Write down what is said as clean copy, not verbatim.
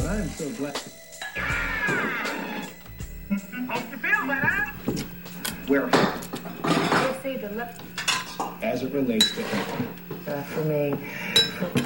But I am so glad. Hope you feel better. Where? I say the left As it relates to him. for me.